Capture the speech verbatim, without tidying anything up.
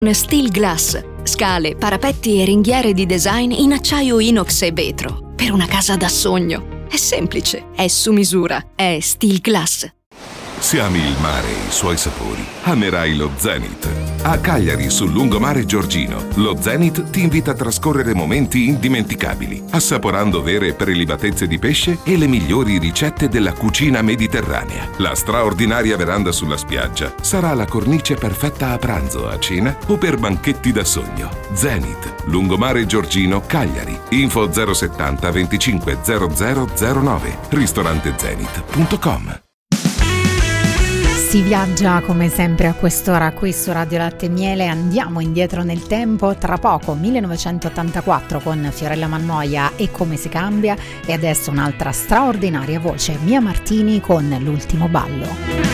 Steel Glass, scale, parapetti e ringhiere di design in acciaio inox e vetro, per una casa da sogno. È semplice, è su misura, è Steel Glass. Se ami il mare e i suoi sapori, amerai lo Zenith. A Cagliari, sul lungomare Giorgino, lo Zenith ti invita a trascorrere momenti indimenticabili, assaporando vere prelibatezze di pesce e le migliori ricette della cucina mediterranea. La straordinaria veranda sulla spiaggia sarà la cornice perfetta a pranzo, a cena o per banchetti da sogno. Zenith, lungomare Giorgino, Cagliari. Info zero settanta venticinque zero zero zero nove, ristorante zenith punto com. Si viaggia come sempre a quest'ora qui su Radio Latte e Miele. Andiamo indietro nel tempo, tra poco millenovecentottantaquattro con Fiorella Mannoia e Come si cambia, e adesso un'altra straordinaria voce, Mia Martini con L'ultimo ballo.